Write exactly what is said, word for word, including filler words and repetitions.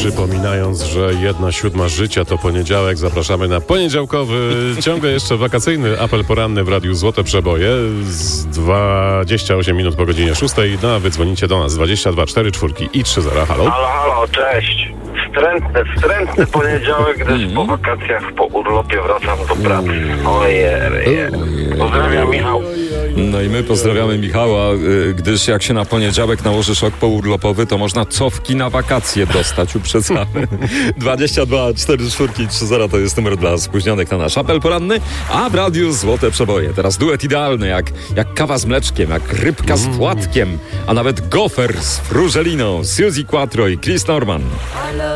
Przypominając, że jedna siódma życia to poniedziałek, zapraszamy na poniedziałkowy, ciągle jeszcze wakacyjny apel poranny w Radiu Złote Przeboje z dwadzieścia osiem minut po godzinie szóstej. No, a wy dzwonicie do nas dwadzieścia dwa cztery cztery i trzy zero. Halo? Halo, halo, cześć. Wstrętny, wstrętny poniedziałek, gdyż mm. po wakacjach, po urlopie wracam do pracy. Ojej. Pozdrawiam, Michał. No i my pozdrawiamy Michała, gdyż jak się na poniedziałek nałoży szok pourlopowy, to można cofki na wakacje dostać, uprzedzamy. dwadzieścia dwa cztery cztery trzy zero to jest numer dla spóźnionych na nasz apel poranny, a w Radiu Złote Przeboje. Teraz duet idealny, jak, jak kawa z mleczkiem, jak rybka z płatkiem, a nawet gofer z frużeliną, Suzy Quattro i Chris Norman.